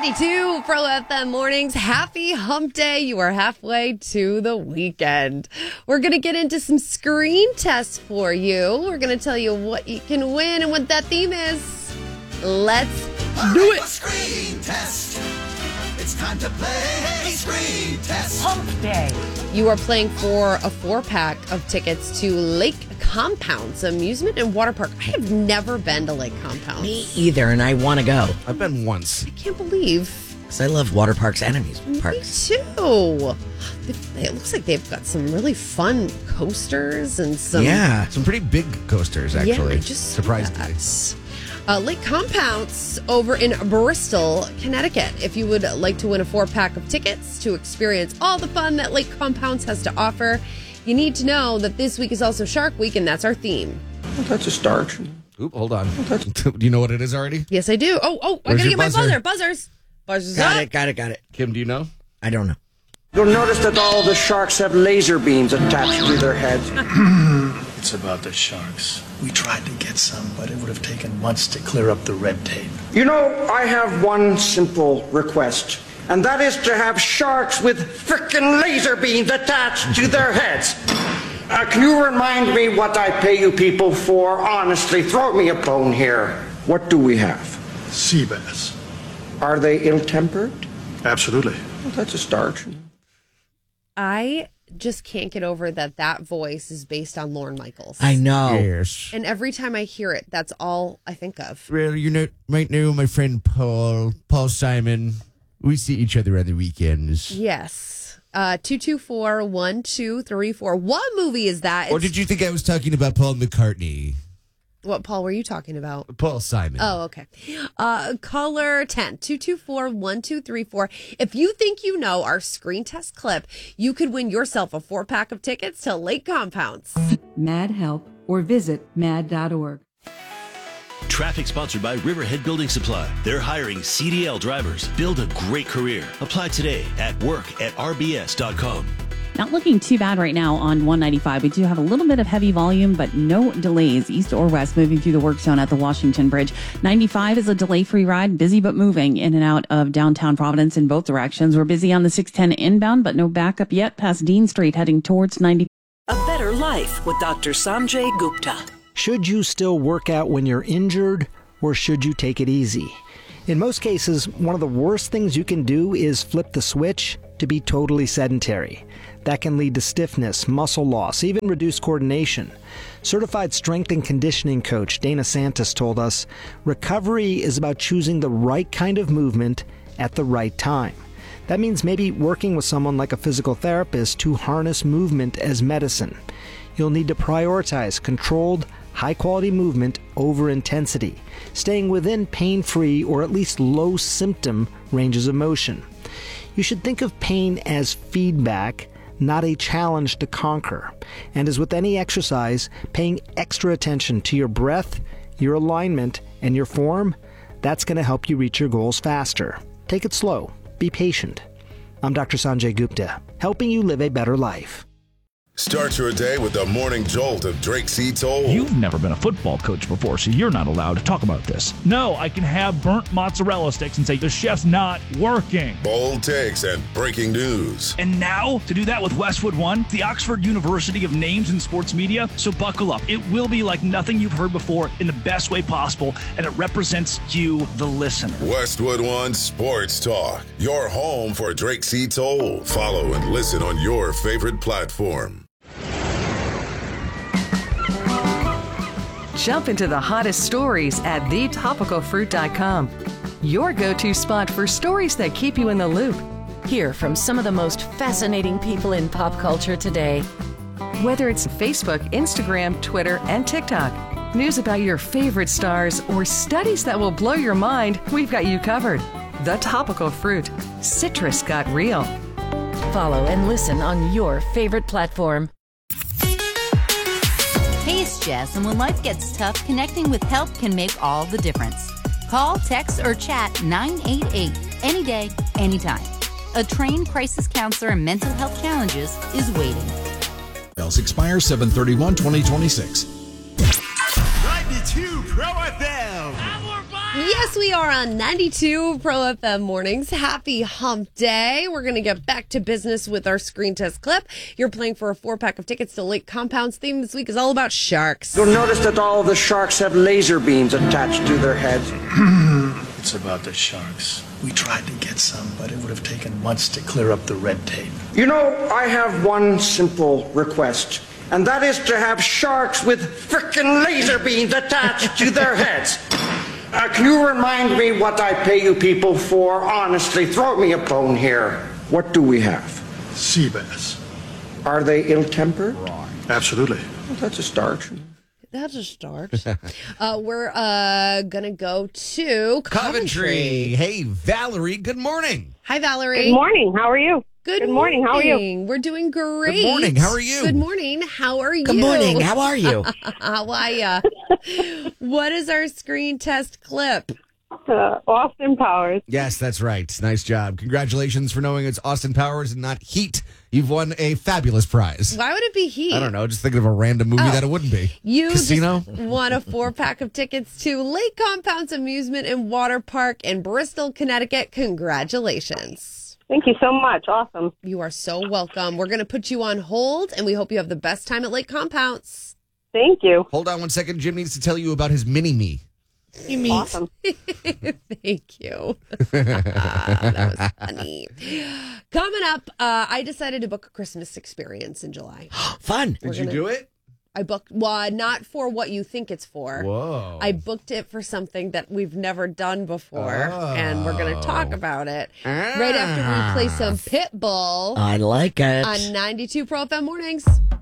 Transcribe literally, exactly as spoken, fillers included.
fifty-two Pro F M Mornings. Happy hump day. You are halfway to the weekend. We're going to get into some screen tests for you. We're going to tell you what you can win and what that theme is. Let's do it. Screen test. It's time to play screen test. Hump day. You are playing for a four-pack of tickets to Lake Compounce Amusement and Water Park. I have never been to Lake Compounce. Me either, and I want to go. I've been once. I can't believe. Because I love water parks and amusement parks. Me too. It looks like they've got some really fun coasters and some... Yeah. Some pretty big coasters, actually. Yeah, just surprisingly. Uh, Lake Compounce over in Bristol, Connecticut. If you would like to win a four-pack of tickets to experience all the fun that Lake Compounce has to offer, you need to know that this week is also Shark Week, and that's our theme. Well, that's a start. Oop, hold on. Do you know what it is already? Yes, I do. Oh, oh, I Where's gotta your get buzzer? my buzzer. Buzzers. Buzzers Got up. it, got it, got it. Kim, do you know? I don't know. You'll notice that all the sharks have laser beams attached to their heads. It's about the sharks. We tried to get some, but it would have taken months to clear up the red tape. You know, I have one simple request, and that is to have sharks with frickin' laser beams attached to their heads. Uh, can you remind me what I pay you people for? Honestly, throw me a bone here. What do we have? Sea bass. Are they ill-tempered? Absolutely. Well, that's a start. I just can't get over that that voice is based on Lorne Michaels. I know. Yes. And every time I hear it, that's all I think of. Well, you know, might know my friend Paul, Paul Simon. We see each other on the weekends. Yes. Uh, two two four, one two three four. What movie is that? Or It's- did you think I was talking about Paul McCartney? What, Paul, were you talking about? Paul Simon. Oh, okay. Uh, caller ten, two two four, one two three four. If you think you know our screen test clip, you could win yourself a four-pack of tickets to Lake Compounce. Mad Help or visit mad dot org. Traffic sponsored by Riverhead Building Supply. They're hiring C D L drivers. Build a great career. Apply today at work at r b s dot com. Not looking too bad right now on one ninety-five. We do have a little bit of heavy volume, but no delays, east or west, moving through the work zone at the Washington Bridge. ninety-five is a delay-free ride, busy but moving in and out of downtown Providence in both directions. We're busy on the six ten inbound, but no backup yet past Dean Street heading towards ninety. A better life with Doctor Sanjay Gupta. Should you still work out when you're injured, or should you take it easy? In most cases, one of the worst things you can do is flip the switch to be totally sedentary. That can lead to stiffness, muscle loss, even reduced coordination. Certified strength and conditioning coach Dana Santos told us, recovery is about choosing the right kind of movement at the right time. That means maybe working with someone like a physical therapist to harness movement as medicine. You'll need to prioritize controlled, high-quality movement over intensity, staying within pain-free or at least low-symptom ranges of motion. You should think of pain as feedback, not a challenge to conquer. And as with any exercise, paying extra attention to your breath, your alignment, and your form, that's going to help you reach your goals faster. Take it slow. Be patient. I'm Doctor Sanjay Gupta, helping you live a better life. Start your day with the morning jolt of Drake C. Toll. You've never been a football coach before, so you're not allowed to talk about this. No, I can have burnt mozzarella sticks and say the chef's not working. Bold takes and breaking news. And now, to do that with Westwood One, the Oxford University of Names in Sports Media. So buckle up. It will be like nothing you've heard before in the best way possible, and it represents you, the listener. Westwood One Sports Talk, your home for Drake C. Toll. Follow and listen on your favorite platform. Jump into the hottest stories at the topical fruit dot com. Your go-to spot for stories that keep you in the loop. Hear from some of the most fascinating people in pop culture today. Whether it's Facebook, Instagram, Twitter, and TikTok, news about your favorite stars, or studies that will blow your mind, we've got you covered. The Topical Fruit. Citrus got real. Follow and listen on your favorite platform. Hey, it's Jess, and when life gets tough, connecting with help can make all the difference. Call, text, or chat nine eight eight any day, anytime. A trained crisis counselor and mental health challenges is waiting. Expire seven thirty-one twenty twenty-six. ninety-two Pro F M. Yes, we are on ninety-two Pro F M mornings. Happy hump day. We're going to get back to business with our screen test clip. You're playing for a four pack of tickets to Lake Compound's theme this week is all about sharks. You'll notice that all of the sharks have laser beams attached to their heads. It's about the sharks. We tried to get some, but it would have taken months to clear up the red tape. You know, I have one simple request, and that is to have sharks with frickin' laser beams attached to their heads. Uh, can you remind me what I pay you people for? Honestly, throw me a bone here. What do we have? Sea bass. Are they ill-tempered? Absolutely. Well, that's a start. That's a start. uh, we're uh, going to go to Coventry. Coventry. Hey, Valerie, good morning. Hi, Valerie. Good morning. How are you? Good, Good morning. How are you? We're doing great. Good morning. How are you? Good morning. How are you? Good morning. How are you? How are ya? What is our screen test clip? Uh, Austin Powers. Yes, that's right. Nice job. Congratulations for knowing it's Austin Powers and not Heat. You've won a fabulous prize. Why would it be Heat? I don't know. Just thinking of a random movie Oh. that it wouldn't be. You Casino? just won a four pack of tickets to Lake Compound's Amusement and Water Park in Bristol, Connecticut. Congratulations. Thank you so much. Awesome. You are so welcome. We're going to put you on hold, and we hope you have the best time at Lake Compounds. Thank you. Hold on one second. Jim needs to tell you about his mini-me. Mini-me. Awesome. Thank you. That was funny. Coming up, uh, I decided to book a Christmas experience in July. Fun. We're Did you gonna- do it? I booked, well, not for what you think it's for. Whoa. I booked it for something that we've never done before, Oh. and we're going to talk about it right after we play some Pitbull I like it. on ninety-two Pro F M mornings.